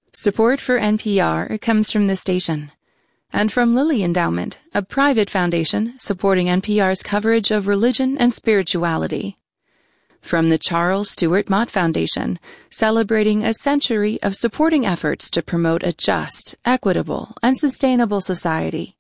Support for NPR comes from this station and from Lilly Endowment, a private foundation supporting NPR's coverage of religion and spirituality. From the Charles Stewart Mott Foundation, celebrating a century of supporting efforts to promote a just, equitable, and sustainable society.